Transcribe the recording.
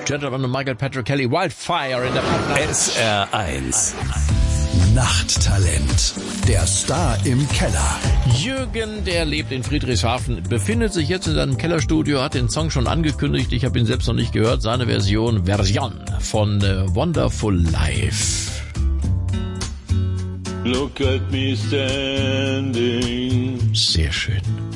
Gentleman und Michael Patrick Kelly, Wildfire in der Pop-Nacht. SR1 Nachttalent. Der Star im Keller. Jürgen, der lebt in Friedrichshafen, befindet sich jetzt in seinem Kellerstudio, hat den Song schon angekündigt, ich habe ihn selbst noch nicht gehört, seine Version von Wonderful Life. Look at me standing. Sehr schön.